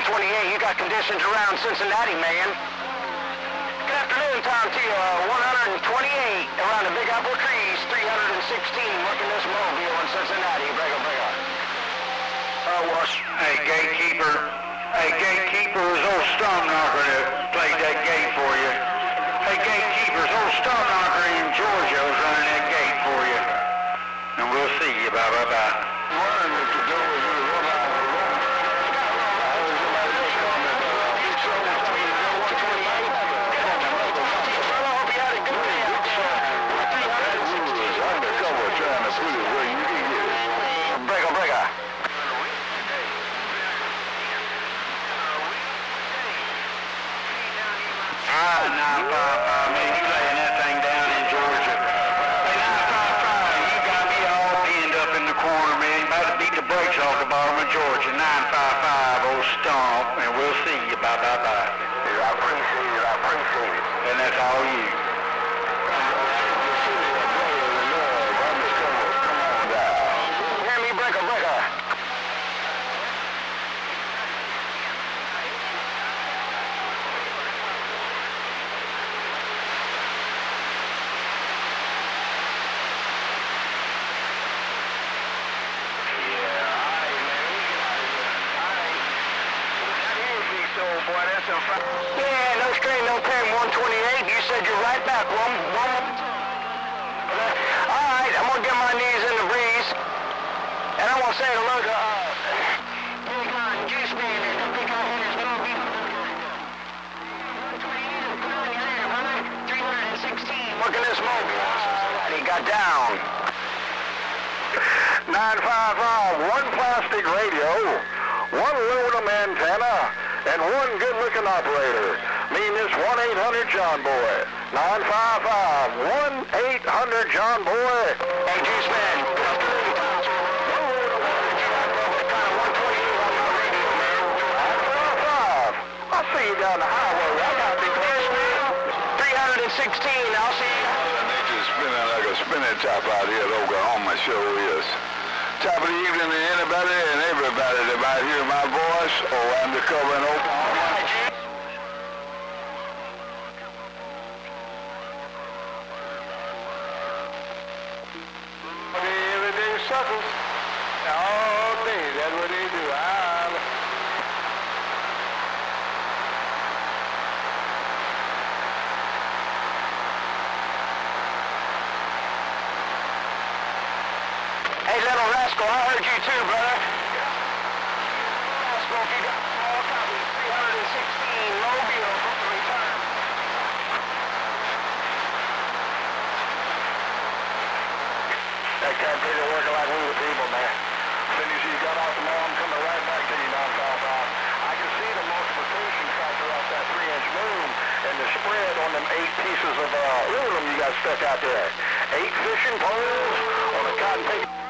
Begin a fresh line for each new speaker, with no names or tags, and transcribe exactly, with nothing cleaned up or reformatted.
twenty-eight, you got conditions around Cincinnati, man. Good afternoon, Tom T. Uh, one twenty-eight around the Big Apple Trees, three sixteen, working this mobile in Cincinnati. Brega, brega. Uh, Wash.
Hey, gatekeeper. Hey, gatekeeper, is old Stone Knocker that played that gate for you. Hey, gatekeepers, old Stone Knocker in Georgia was running that gate for you. And we'll see you. Bye, bye, bye.
Brega, brega.
Ah, nine five five, man, you laying that thing down in Georgia. Hey, nine five five, you got me all pinned up in the corner, man. You about to beat the brakes off the bottom of Georgia. nine five five, old Stomp, and we'll see you. Bye, bye, bye.
Yeah, I appreciate it, I appreciate it.
And that's all you.
Hear me, brega, brega. Yeah, no strain, no pain, one twenty-eight. You said you're right back. One, one. All right, I'm gonna get my knees in the breeze, and I'm gonna say hello to uh, Big Gun, Juice Man, and the Big Gun Hitters, Little Beat. three sixteen, working this mobile. He got down.
nine five five, one plastic radio, one aluminum antenna, and one good-looking operator. Mean this one eight hundred John Boy. nine five five, one eight hundred John Boy.
Hey, Juice Man.
I'll see you down the highway. I gotta be close.
three sixteen, I'll see you.
They just spinning like a spinning top out here at Oklahoma, sure is. Top of the evening to anybody and everybody that might hear my voice or undercover in Oklahoma.
Everyday suckers. All day, that's what they do. I...
Hey, little rascal, I heard you too, brother. Rascal, if you got small copy, three sixteen, Mobile, return.
That can't be the working like we were people, man. As soon as you got off the lawn, I'm coming right back to you, nine five five. I can see the multiplication factor off that three-inch moon and the spread on them eight pieces of uh, aluminum you got stuck out there. Eight fishing poles on a cotton pick.